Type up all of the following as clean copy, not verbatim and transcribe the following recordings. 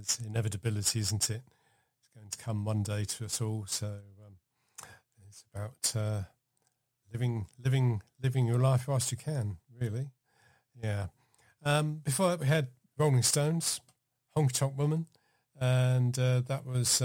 There's inevitability, isn't it? It's going to come one day to us all. So it's about living your life whilst you can, really. Yeah. Before that, we had Rolling Stones, Honky Tonk Woman, and that was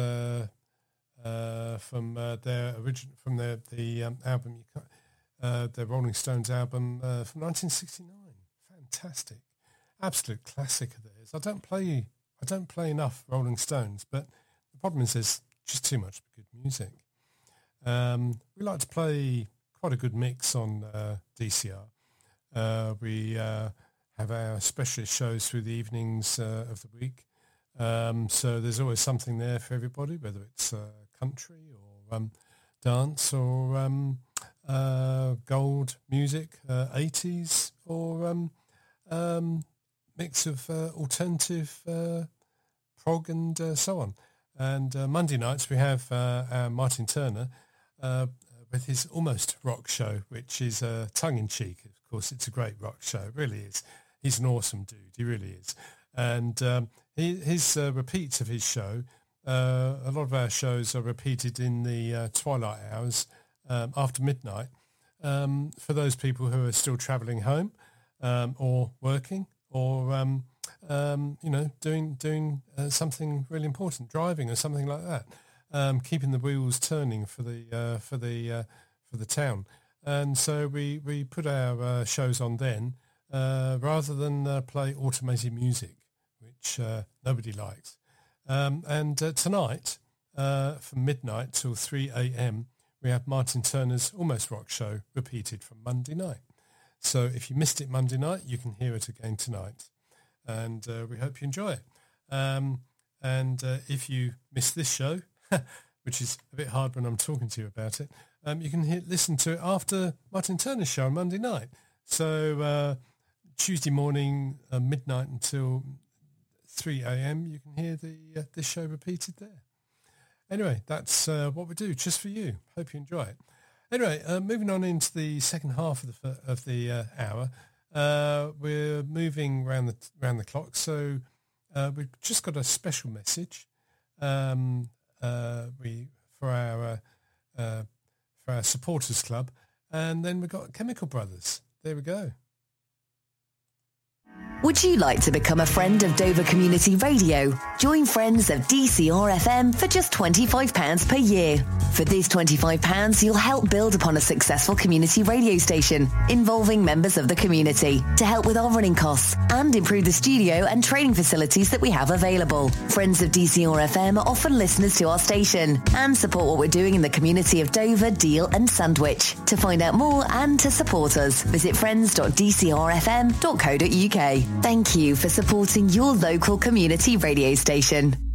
from their album, their Rolling Stones album from 1969. Fantastic, absolute classic of theirs. I don't play enough Rolling Stones, but the problem is there's just too much good music. We like to play quite a good mix on DCR. We have our specialist shows through the evenings of the week. So there's always something there for everybody, whether it's country or dance or gold music, 80s, or mix of alternative prog and so on. And Monday nights we have our Martin Turner with his Almost Rock show, which is tongue-in-cheek. Of course, it's a great rock show. It really is. He's an awesome dude. He really is. And his repeats of his show, a lot of our shows are repeated in the twilight hours after midnight for those people who are still travelling home or working or, doing something really important, driving or something like that, keeping the wheels turning for the town. And so we put our shows on then rather than play automated music, which nobody likes. And tonight, from midnight till 3 a.m., we have Martin Turner's Almost Rock show repeated from Monday night. So if you missed it Monday night, you can hear it again tonight. And we hope you enjoy it. And if you missed this show, which is a bit hard when I'm talking to you about it, you can listen to it after Martin Turner's show on Monday night. So Tuesday morning, midnight until 3 a.m., you can hear this show repeated there. Anyway, that's what we do just for you. Hope you enjoy it. Anyway, moving on into the second half of the hour, we're moving around the clock. So we've just got a special message for our supporters club, and then we've got Chemical Brothers. There we go. Would you like to become a friend of Dover Community Radio? Join Friends of DCR FM for just £25 per year. For these £25, you'll help build upon a successful community radio station involving members of the community to help with our running costs and improve the studio and training facilities that we have available. Friends of DCR FM offer listeners to our station and support what we're doing in the community of Dover, Deal and Sandwich. To find out more and to support us, visit friends.dcrfm.co.uk. Thank you for supporting your local community radio station.